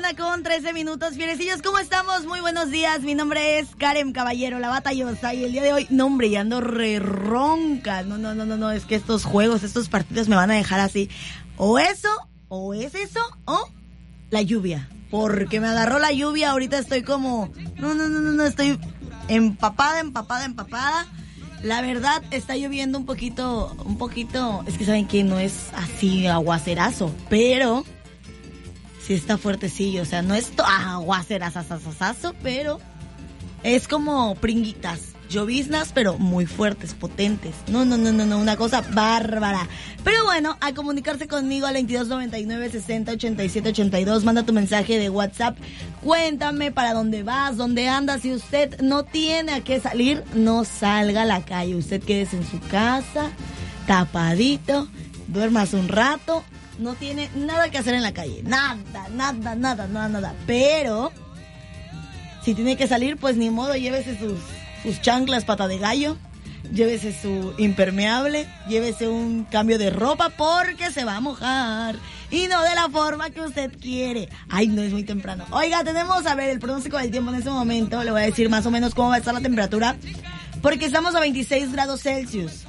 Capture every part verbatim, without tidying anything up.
mañana con trece minutos. Fierecillos, ¿cómo estamos? Muy buenos días. Mi nombre es Karen Caballero, la batallosa. Y el día de hoy, no hombre, ya ando re ronca. No, no, no, no, no. Es que estos juegos, estos partidos me van a dejar así. O eso, o es eso, o la lluvia. Porque me agarró la lluvia. Ahorita estoy como... No, no, no, no, no. Estoy empapada, empapada, empapada. La verdad, está lloviendo un poquito, un poquito... Es que saben que no es así aguacerazo, pero... Sí está fuertecillo, o sea, no es to- aguacerazazazazo, pero es como pringuitas, lloviznas, pero muy fuertes, potentes. No, no, no, no, no, una cosa bárbara. Pero bueno, a comunicarse conmigo al veintidós noventa y nueve sesenta ochenta y siete ochenta y dos, manda tu mensaje de WhatsApp. Cuéntame para dónde vas, dónde andas. Si usted no tiene a qué salir, no salga a la calle. Usted quédese en su casa, tapadito, duermas un rato. No tiene nada que hacer en la calle. Nada, nada, nada, nada, nada. Pero, si tiene que salir, pues ni modo, llévese sus, sus chanclas pata de gallo. Llévese su impermeable. Llévese un cambio de ropa porque se va a mojar. Y no de la forma que usted quiere. Ay, no, es muy temprano. Oiga, tenemos, a ver, el pronóstico del tiempo en este momento. Le voy a decir más o menos cómo va a estar la temperatura. Porque estamos a veintiséis grados Celsius.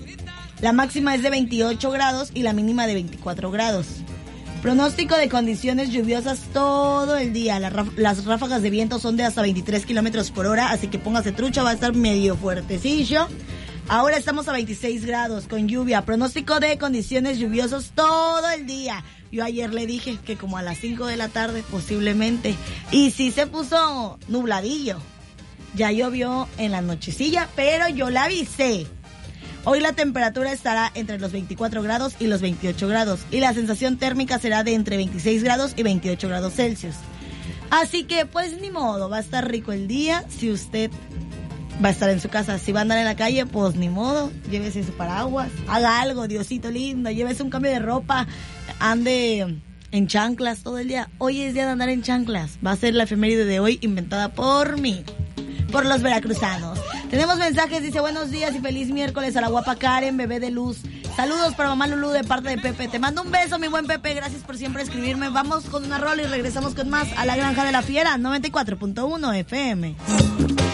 La máxima es de veintiocho grados y la mínima de veinticuatro grados. Pronóstico de condiciones lluviosas todo el día. Las, raf- las ráfagas de viento son de hasta veintitrés kilómetros por hora, así que póngase trucha, va a estar medio fuertecillo. Ahora estamos a veintiséis grados con lluvia. Pronóstico de condiciones lluviosas todo el día. Yo ayer le dije que como a las cinco de la tarde posiblemente. Y sí se puso nubladillo. Ya llovió en la nochecilla, pero yo la avisé. Hoy la temperatura estará entre los veinticuatro grados y los veintiocho grados. Y la sensación térmica será de entre veintiséis grados y veintiocho grados Celsius. Así que, pues, ni modo. Va a estar rico el día. Si usted va a estar en su casa, si va a andar en la calle, pues, ni modo. Llévese su paraguas. Haga algo, Diosito lindo. Llévese un cambio de ropa. Ande en chanclas todo el día. Hoy es día de andar en chanclas. Va a ser la efeméride de hoy inventada por mí. Por los veracruzanos. Tenemos mensajes, dice buenos días y feliz miércoles a la guapa Karen, bebé de luz. Saludos para mamá Lulú de parte de Pepe. Te mando un beso, mi buen Pepe, gracias por siempre escribirme. Vamos con una rola y regresamos con más a La Granja de la Fiera, noventa y cuatro punto uno F M.